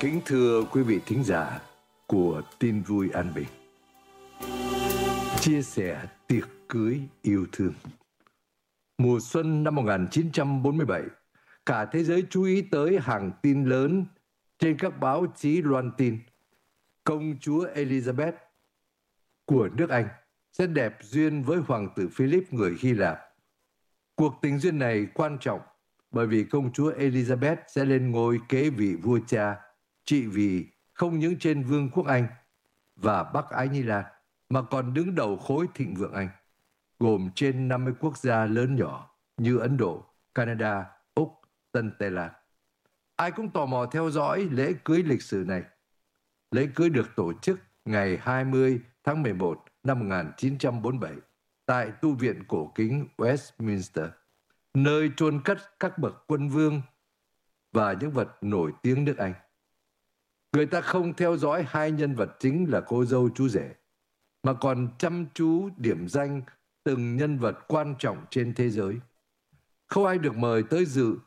Kính thưa quý vị thính giả của Tin Vui An Bình, chia sẻ tiệc cưới yêu thương. Mùa xuân năm 1947, cả thế giới chú ý tới hàng tin lớn trên các báo chí loan tin công chúa Elizabeth của nước Anh sẽ đẹp duyên với hoàng tử Philip người Hy Lạp. Cuộc tình duyên này quan trọng bởi vì công chúa Elizabeth sẽ lên ngôi kế vị vua cha, trị vì không những trên Vương quốc Anh và Bắc Ái Nhi Lan mà còn đứng đầu khối thịnh vượng Anh, gồm trên 50 quốc gia lớn nhỏ như Ấn Độ, Canada, Úc, Tân Tây Lan. Ai cũng tò mò theo dõi lễ cưới lịch sử này. Lễ cưới được tổ chức ngày 20 tháng 11 năm 1947 tại tu viện cổ kính Westminster, nơi chôn cất các bậc quân vương và những vật nổi tiếng nước Anh. Người ta không theo dõi hai nhân vật chính là cô dâu chú rể, mà còn chăm chú điểm danh từng nhân vật quan trọng trên thế giới. Không ai được mời tới dự